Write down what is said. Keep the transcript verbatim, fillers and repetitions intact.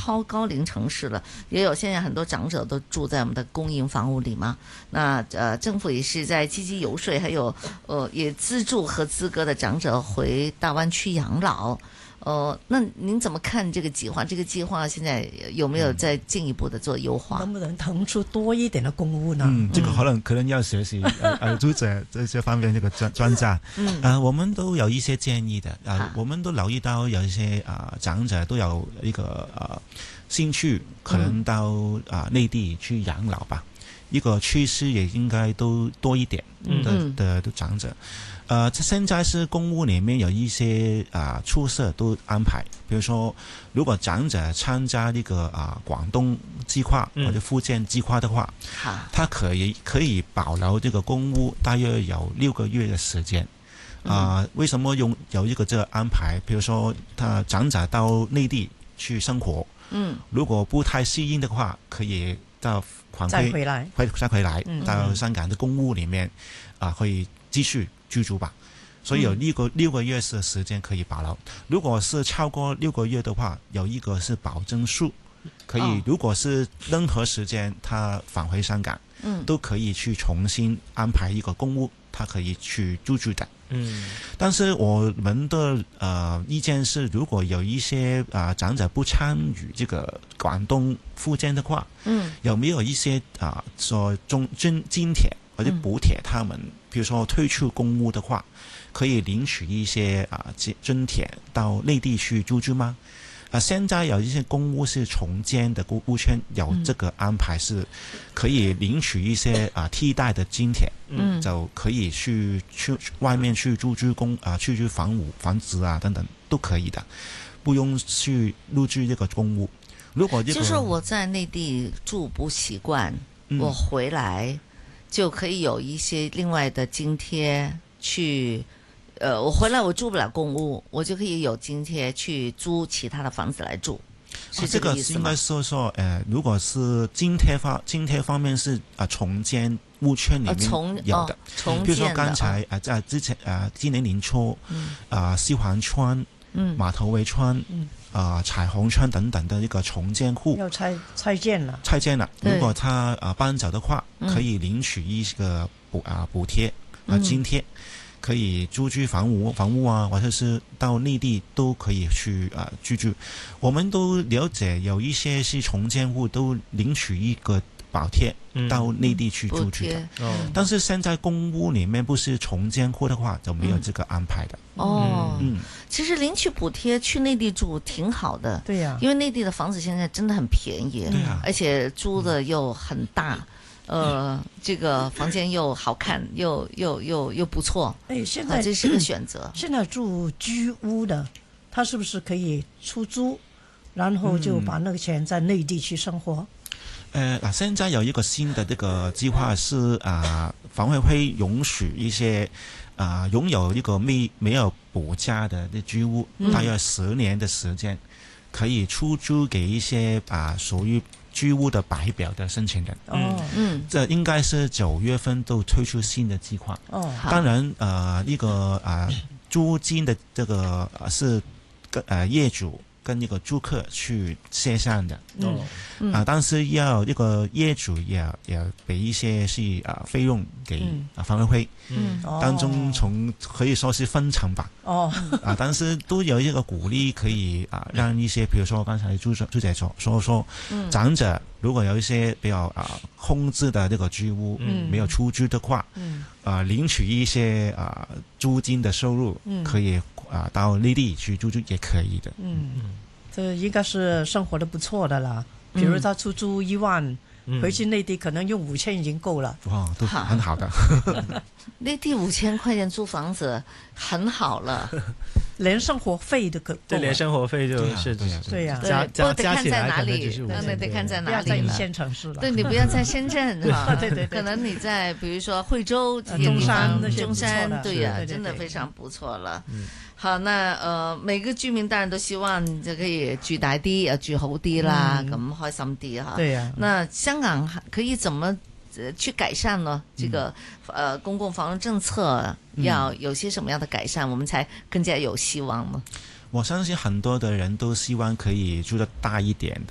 超高龄城市了，也有现在很多长者都住在我们的公营房屋里嘛。那呃，政府也是在积极游说，还有呃也资助合资格的长者回大湾区养老。呃，那您怎么看这个计划？这个计划现在有没有再进一步的做优化？ 能不能腾出多一点的公屋呢？ 嗯，这个可能、嗯、可能要学习呃呃读者这些方面这个专专家。嗯，呃，我们都有一些建议的啊、呃，我们都留意到有一些啊、呃、长者都有一个呃兴趣，可能到啊、呃、内地去养老吧。一个趋势也应该都多一点的、嗯、的的长者。呃，现在是公屋里面有一些啊、呃、出色都安排，比如说，如果长者参加那个啊、呃、广东计划或者福建计划的话，嗯、他可以可以保留这个公屋大约有六个月的时间。啊、呃，为什么用有一个这个安排？比如说，他长者到内地去生活，嗯，如果不太适应的话，可以到返再回来， 回再回来、嗯、到香港的公屋里面啊、呃，可以继续居住吧。所以有六个、嗯、六个月的时间可以保留。如果是超过六个月的话，有一个是保证数，可以、哦、如果是任何时间他返回香港，嗯，都可以去重新安排一个公屋，他可以去居住的。嗯，但是我们的呃意见是，如果有一些啊、呃、长者不参与这个广东福建的话，嗯，有没有一些啊、呃、说中津津贴或者补贴他们，嗯、比如说退出公屋的话，可以领取一些啊津津贴到内地去居住吗？啊，现在有一些公屋是重建的屋圈，有这个安排是可以领取一些啊替代的津贴，嗯，就可以去去外面去租居公啊，去居房屋房子啊等等都可以的，不用去入居这个公屋。如果、这个、 就是我在内地住不习惯，嗯、我回来就可以有一些另外的津贴去。呃，我回来我住不了公屋，我就可以有津贴去租其他的房子来住，是这个意思吗？ 啊、这个应该说说，呃，如果是津贴方津贴方面是啊、呃、重建屋圈里面有的， 重、哦、 比如说刚才啊在、呃、之前啊、呃、今年年初，嗯啊西環村、嗯馬頭圍村、嗯啊、呃、彩虹村等等的一個重建戶要拆拆建了， 拆建了。如果他啊、呃、搬走的話，可以領取一個補啊補貼啊津貼。嗯可以租居房屋房屋啊，或者是到內地都可以去啊、呃、居住。我們都了解有一些是重建戶都領取一個補貼到內地去住住的、嗯，但是現在公屋裡面不是重建戶的話就沒有這個安排的。 嗯、哦，嗯，其實領取補貼去內地住挺好的， 對呀、啊， 因為內地的房子現在真的很便宜，對啊，而且租的又很大。嗯呃，這個房間又好看，又又又又不錯。 哎，現在、啊、 這是個選擇。 現在住居屋的，他是不是可以出租，然後就把那個錢在內地去生活？ 呃，嗱，現在有一個新的這個計劃是啊，房委會允許一些啊擁有一個沒沒有補價的的居屋，大約十年的時間，可以出租給一些啊屬於居屋的白表的申請人。哦，嗯，這應該是九月份都推出新的計劃。哦，當然，呃，一個啊、呃、租金的這個是跟呃業主跟一個租客去協商的。哦，啊、呃，但是要一個業主也也俾一些是啊費用給啊房委會。嗯，當中從可以說是分成吧。哦，啊，但是都有一個鼓勵，可以啊，讓一些，比如說剛才朱朱姐所說說，長者如果有一些比較啊空置的這個居屋，嗯，沒有出租的話，嗯，啊，領取一些啊租金的收入，嗯，可以啊到內地去租住也可以的。嗯， 這應該是生活得不錯的啦。比如他出租一萬。嗯、回去內地可能用五千已經夠了， 哇，都很好的。 內地五千塊錢租房子很好了， 連生活費都可， 對，連生活費就是對呀， 加加加起來可能就是五千， 那得看在哪裡， 不要在一線城市了， 對，你不要在深圳哈， 對對對， 可能你在比如說惠州、 中山那些中山，對呀、啊， 真的非常不錯了。嗯，好，那呃每個居民當然都希望就可以住大啲，又住好啲啦，咁、嗯、開心啲哈。 對呀、啊， 那香港可以怎麼去改善呢？這個呃公共房屋政策要有些什麼樣的改善，嗯、我們才更加有希望呢？ 我相信很多的人都希望可以住得大一點的。